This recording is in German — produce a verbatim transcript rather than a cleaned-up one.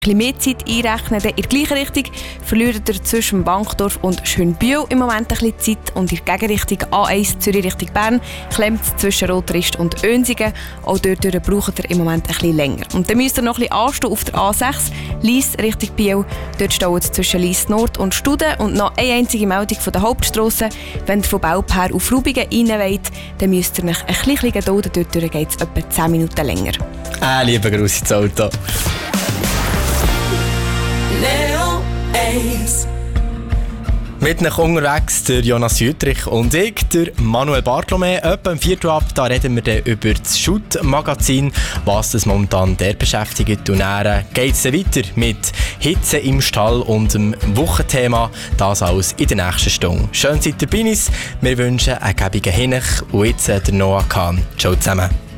ein bisschen mehr Zeit einrechnen. In der gleichen Richtung verliert ihr zwischen Bankdorf und Schönbühl im Moment ein bisschen Zeit. Und in der Gegenrichtung A eins Zürich Richtung Bern klemmt es zwischen Rotrist und Önsigen. Auch dort braucht ihr im Moment ein bisschen länger. Und dann müsst ihr noch ein bisschen anstehen auf der A sechs Lyss Richtung Biel. Dort steht es zwischen Lyss Nord und Studen. Und noch eine einzige Meldung von der Hauptstrasse. Wenn ihr von Belp her auf Rubigen rein wollt, dann müsst ihr euch ein bisschen gedulden. Dort geht es etwa zehn Minuten länger. Äh, lieber Gruß ins Auto. Mit nach unterwegs der Jonas Jütrich und ich, der Manuel Bartolomä. Etwa im Viertel ab, da reden wir dann über das Shoot-Magazin, was das momentan der beschäftigt. Und dann geht es weiter mit Hitze im Stall und dem Wochenthema. Das alles in der nächsten Stunde. Schön seid ihr dabei. Wir wünschen einen gäbigen Hinech und jetzt der Noah Kahn. Ciao zusammen.